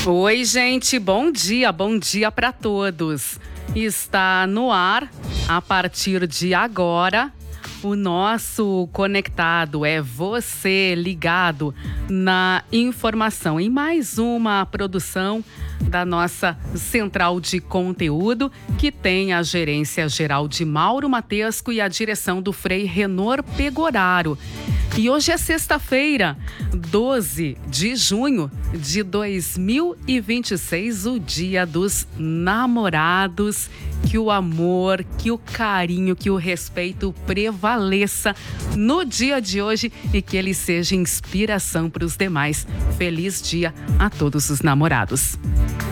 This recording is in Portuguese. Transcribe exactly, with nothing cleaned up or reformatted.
Oi, gente, bom dia, bom dia para todos. Está no ar, a partir de agora, o nosso Conectado. É você ligado na informação, em mais uma produção da nossa central de conteúdo, que tem a gerência geral de Mauro Matesco e a direção do Frei Renor Pegoraro. E hoje é sexta-feira, doze de junho de dois mil e vinte e seis, o Dia dos Namorados. Que o amor, que o carinho, que o respeito prevaleça no dia de hoje e que ele seja inspiração para os demais. Feliz dia a todos os namorados.